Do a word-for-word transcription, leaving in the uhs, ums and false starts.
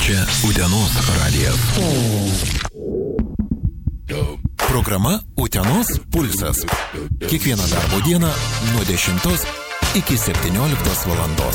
Čia Utenos radijas. Programa Utenos pulsas. Kiekvieną darbo dieną nuo dešimtos iki septynioliktos valandos.